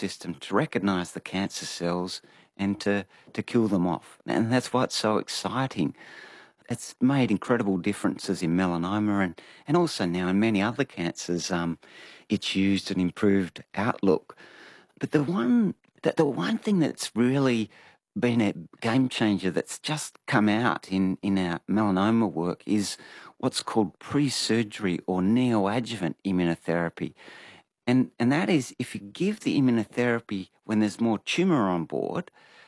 system to recognise the cancer cells and to kill them off. And that's why it's so exciting. It's made incredible differences in melanoma and also now in many other cancers. It's used an improved outlook. But the one thing that's really been a game changer that's just come out in our melanoma work is what's called pre-surgery or neoadjuvant immunotherapy. And that is if you give the immunotherapy when there's more tumour on board,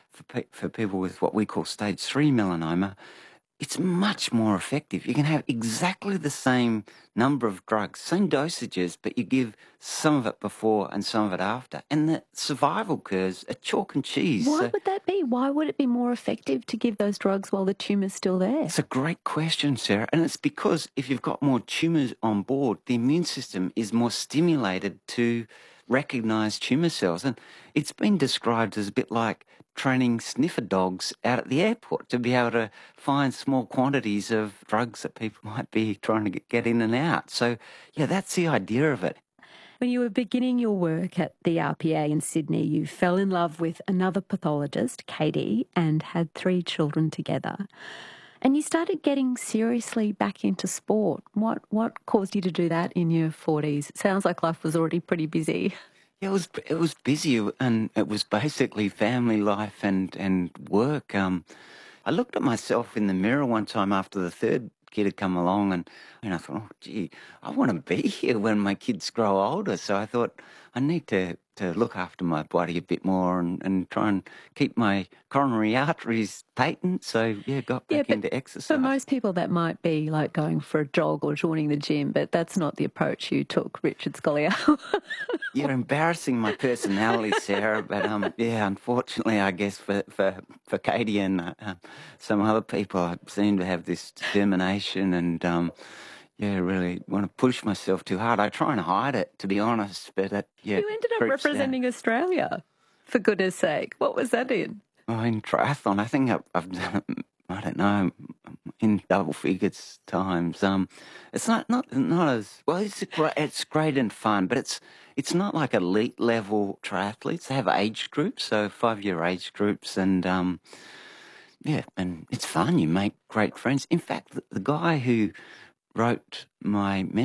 for people with what we call stage 3 melanoma, it's much more effective. You can have exactly the same number of drugs, same dosages, but you give some of it before and some of it after. And the survival curves are chalk and cheese. Why would that be? Why would it be more effective to give those drugs while the tumour's still there? It's a great question, Sarah. And it's because if you've got more tumours on board, the immune system is more stimulated to recognise tumour cells. And it's been described as a bit like training sniffer dogs out at the airport to be able to find small quantities of drugs that people might be trying to get in and out. So, yeah, that's the idea of it. When you were beginning your work at the RPA in Sydney, you fell in love with another pathologist, Katie, and had 3 children together. And you started getting seriously back into sport. What caused you to do that in your 40s? It sounds like life was already pretty busy. Yeah, it was busy, and it was basically family life and work. I looked at myself in the mirror one time after the third kid had come along, and I thought, oh, gee, I want to be here when my kids grow older. So I thought I need to look after my body a bit more and try and keep my coronary arteries patent. So, yeah, got back into exercise. For most people, that might be like going for a jog or joining the gym, but that's not the approach you took, Richard Scolyer. You're embarrassing my personality, Sarah, but unfortunately, I guess for Katie and some other people, I seem to have this determination and really want to push myself too hard. I try and hide it, to be honest, but you ended up representing Australia, for goodness sake. What was that in? Oh, in triathlon, I think I've done it, I don't know, in double figures times. It's not as well. It's great and fun, but it's not like elite level triathletes. They have age groups, so 5-year age groups, and and it's fun. You make great friends. In fact, the guy who wrote my